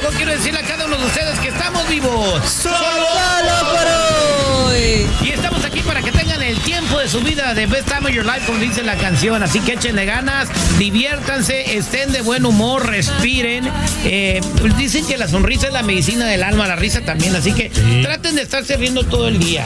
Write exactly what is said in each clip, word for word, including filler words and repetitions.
trabajo, quiero decirle a cada uno de ustedes que estamos vivos. ¡Solo, solo por hoy! Y estamos aquí para que tengan el tiempo de su vida, the best time of your life, como dice la canción. Así que échenle ganas, diviértanse, estén de buen humor, respiren. Eh, dicen que la sonrisa es la medicina del alma, la risa también. Así que sí, traten de estarse riendo todo el día.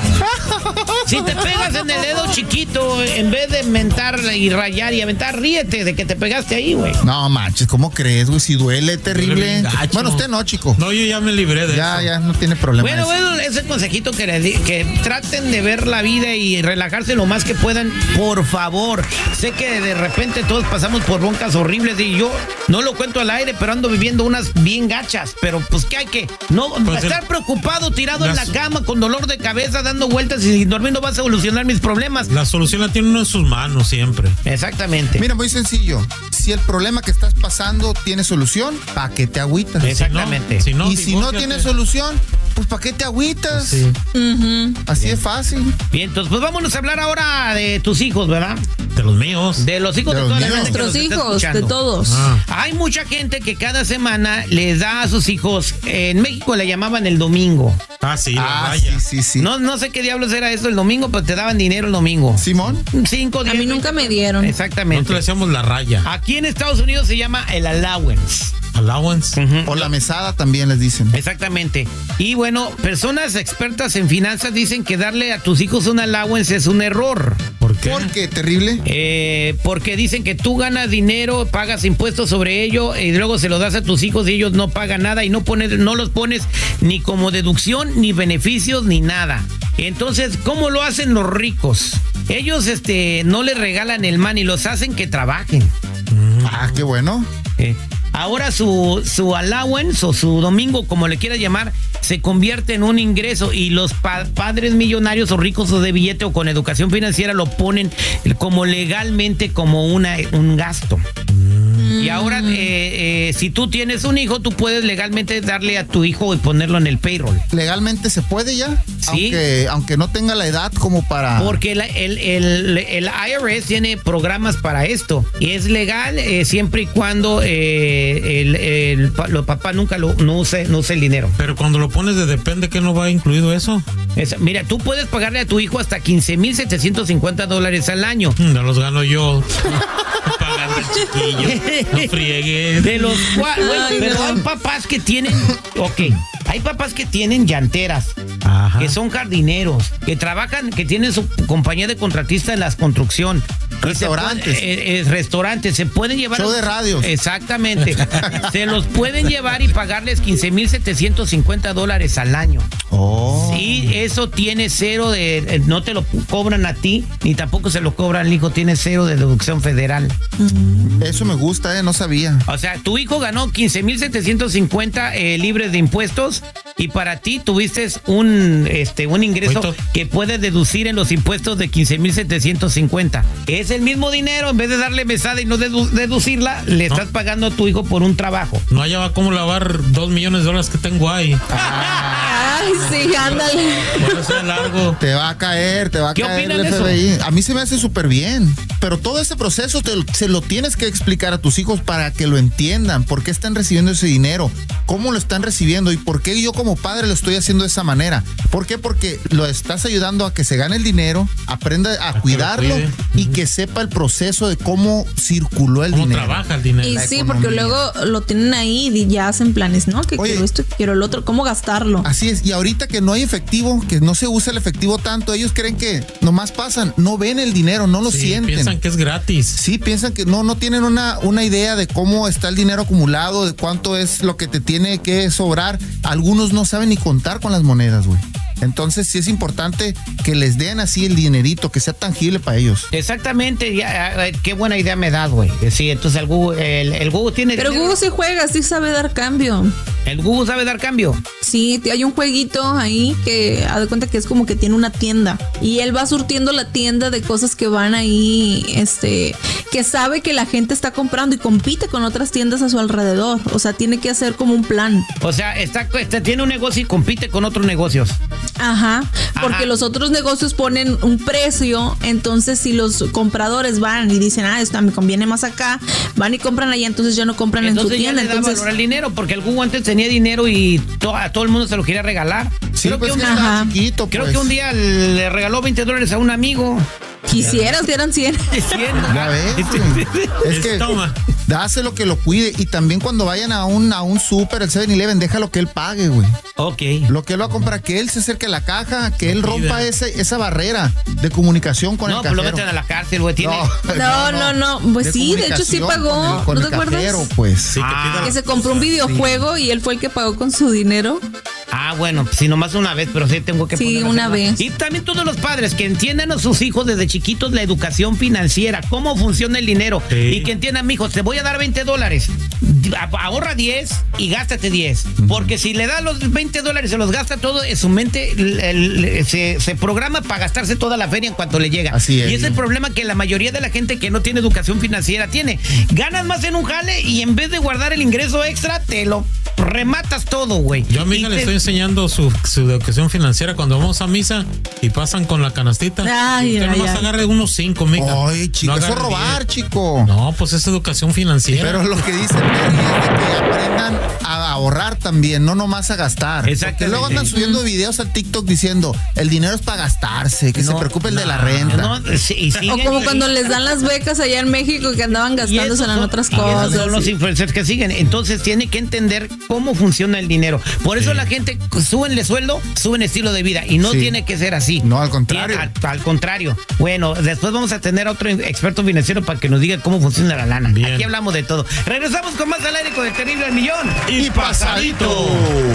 Si te pegas en el dedo chiquito, en vez de mentar y rayar y aventar, ríete de que te pegaste ahí, güey. No manches, ¿cómo crees, güey? Si duele terrible. Bueno, usted no, chico. No, yo ya me libré de ya, eso. Ya, ya, no tiene problema. Bueno, bueno, ese consejito que, le di, que traten de ver la vida y relajarse lo más que puedan, por favor. Sé que de repente todos pasamos por broncas horribles y yo no lo cuento al aire, pero ando viviendo unas bien gachas. Pero pues que hay que no pues estar el, preocupado, tirado las, en la cama con dolor de cabeza, dando vueltas y sin dormir no vas a solucionar mis problemas. La solución la tiene uno en sus manos siempre. Exactamente. Mira, muy sencillo. Si el problema que estás pasando tiene solución, ¿para qué te agüitas? Exactamente. Si no, y si no tiene solución, pues ¿para qué te agüitas? Sí. Uh-huh. Así Bien. Es fácil. Bien, entonces pues vámonos a hablar ahora de tus hijos, ¿verdad? De los míos. De los hijos de, de toda los la gente que nuestros nos hijos, de todos. Ah. Hay mucha gente que cada semana les da a sus hijos, en México le llamaban el domingo. Ah, sí, la Ah, raya. sí, sí, sí. No, no sé qué diablos era eso el domingo, pero te daban dinero el domingo. ¿Simón? Cinco, diez, A mí nunca me dieron. Exactamente. Nosotros le decíamos la raya. Aquí en Estados Unidos se llama el allowance. Allowance. Uh-huh. O la mesada también les dicen. Exactamente. Y bueno, personas expertas en finanzas dicen que darle a tus hijos un allowance es un error. ¿Por qué? ¿Por qué? ¿Terrible? Eh, porque dicen que tú ganas dinero, pagas impuestos sobre ello y luego se lo das a tus hijos y ellos no pagan nada y no pones, no los pones ni como deducción, ni beneficios, ni nada. Entonces, ¿cómo lo hacen los ricos? Ellos este, no les regalan el money, los hacen que trabajen. Mm. Ah, qué bueno. Eh, ahora su, su allowance o su domingo, como le quieras llamar, se convierte en un ingreso y los pa- padres millonarios o ricos o de billete o con educación financiera lo ponen como legalmente como una, un gasto. Y ahora, eh, eh, si tú tienes un hijo, tú puedes legalmente darle a tu hijo y ponerlo en el payroll. ¿Legalmente se puede ya? Sí. Aunque, aunque no tenga la edad como para... Porque la, el, el, el I R S tiene programas para esto. Y es legal eh, siempre y cuando eh, el, el, el papá nunca lo, no, use, no use el dinero. Pero cuando lo pones de depende, ¿qué no va incluido eso? Es, mira, tú puedes pagarle a tu hijo hasta quince mil setecientos cincuenta dólares al año. No los gano yo. Pagando al chiquillo. No friegues. De los cuales, Ay, pero no. hay papás que tienen, ok, hay papás que tienen llanteras, Ajá. que son jardineros, que trabajan, que tienen su compañía de contratista en la construcción. Restaurantes. Se puede- eh, eh, restaurantes, se pueden llevar. Show de radios. Exactamente. Se los pueden llevar y pagarles quince mil setecientos cincuenta dólares al año. Oh. Y eso tiene cero de, eh, no te lo cobran a ti, ni tampoco se lo cobran al hijo, tiene cero de deducción federal. Eso me gusta, eh, no sabía. O sea, tu hijo ganó quince mil setecientos cincuenta eh, libres de impuestos y para ti tuviste un, este, un ingreso ¿Cuánto? que puedes deducir en los impuestos de quince mil setecientos cincuenta. Es el mismo dinero, en vez de darle mesada y no dedu- deducirla, le No. estás pagando a tu hijo por un trabajo. No hallaba cómo lavar dos millones de dólares que tengo ahí. Ay, sí, ándale. Por eso es largo. Te va a caer, te va a ¿Qué caer opinan el de F B I. A mí se me hace súper bien. Pero todo ese proceso te, se lo tienes que explicar a tus hijos para que lo entiendan. ¿Por qué están recibiendo ese dinero? ¿Cómo lo están recibiendo? ¿Y por qué yo como padre lo estoy haciendo de esa manera? ¿Por qué? Porque lo estás ayudando a que se gane el dinero, aprenda a, A que cuidarlo lo cuide. y que sepa el proceso de cómo circuló el ¿Cómo dinero. trabaja el dinero? Y La sí, economía. porque luego lo tienen ahí y ya hacen planes, ¿no? Que Oye. quiero esto, que quiero el otro, cómo gastarlo. Así es, y ahorita que no hay efectivo, que no se usa el efectivo tanto, ellos creen que nomás pasan, no ven el dinero, no lo Sí, sienten. piensan que es gratis. Sí, piensan que no, no tienen una, una idea de cómo está el dinero acumulado, de cuánto es lo que te tiene que sobrar. Algunos no saben ni contar con las monedas, güey. Entonces sí es importante que les den así el dinerito, que sea tangible para ellos. Exactamente, ya, eh, qué buena idea me das, güey. Sí, entonces el Google, el, el Google tiene Pero dinero. Google sí juega, sí sabe dar cambio. El Google sabe dar cambio. Sí, hay un jueguito ahí que haz de cuenta que es como que tiene una tienda y él va surtiendo la tienda de cosas que van ahí, este, que sabe que la gente está comprando y compite con otras tiendas a su alrededor. O sea, tiene que hacer como un plan. O sea, está, este, tiene un negocio y compite con otros negocios. Ajá, porque Ajá. los otros negocios ponen un precio, entonces si los compradores van y dicen, ah, esto me conviene más acá, van y compran allá, entonces ya no compran Entonces en su tienda. ya le da Entonces, valor al dinero, porque algún antes tenía dinero y to, a todo el mundo se lo quería regalar. Sí, creo pues que, que un, estaba Ajá. chiquito, creo pues. que un día le regaló veinte dólares a un amigo. quisieras que eran cien. Ya ves, güey. Es que Toma. dáselo que lo cuide. Y también cuando vayan a un, a un súper, el seven eleven, déjalo que él pague, güey. Ok. Lo que él va a comprar, que él se acerque a la caja, que él Lo rompa pida. ese, esa barrera de comunicación con No, el pues lo cajero. meten a la cárcel, güey. Tiene... No, no, no, pues sí, de hecho sí comunicación pagó, con el- con ¿no el te acuerdas? cajero, pues. Sí, que Ah. pida- Que se compró un videojuego y él fue el que pagó con su dinero. Ah, bueno, si nomás una vez, pero sí tengo que Sí, ponerlo a una hacerla. vez. Y también todos los padres que entiendan a sus hijos desde chiquitos la educación financiera, cómo funciona el dinero. Sí. Y que entiendan, mijo, te voy a dar veinte dólares. A- Ahorra diez y gástate diez. Porque si le da los veinte dólares y se los gasta todo, en su mente el- el- se, se programa para gastarse toda la feria en cuanto le llega. Así es. Y es el problema que la mayoría de la gente que no tiene educación financiera tiene. Ganas más en un jale y en vez de guardar el ingreso extra, te lo rematas todo, güey. Yo a mi Y hija le te- estoy enseñando su, su educación financiera cuando vamos a misa y pasan con la canastita. Ay, Usted ay, nomás ay. agarre unos cinco, mija. Ay, chico, No eso es agarre robar, diez. chico. No, pues es educación financiera. Pero lo que dice Terry es de que aprendan a ahorrar también, no nomás a gastar. Exactamente. Porque luego andan subiendo videos al TikTok diciendo, el dinero es para gastarse, que No, se preocupe el de la no, renta. No, sí, y O siguen- como cuando les dan las becas allá en México que andaban y esos gastándose en son- otras y esos cosas. son los influencers que siguen. Entonces tiene que entender cómo funciona el dinero. Por eso Sí. la gente suben sueldo, suben estilo de vida. Y no Sí. tiene que ser así. No, al contrario. Tiene- Al, al contrario. Bueno, después vamos a tener a otro experto financiero para que nos diga cómo funciona la lana. Bien. Aquí hablamos de todo. Regresamos con más al aire con el terrible al millón. Y pasadito.